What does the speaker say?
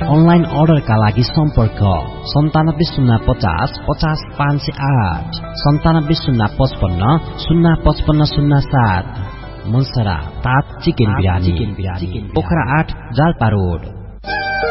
Online अर्डरका लागि सम्पर्क 970550 50508 9705505507। मनसरा ताज चिकन बिरानी, पोखरा 8 जाल्पा रोड।